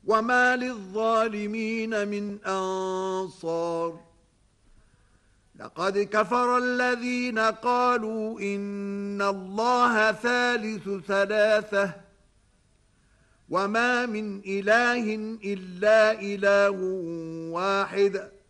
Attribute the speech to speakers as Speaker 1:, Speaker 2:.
Speaker 1: وما للظالمين من أنصار لقد كفر الذين قالوا إن الله ثالث ثلاثة وما من إله إلا إله واحد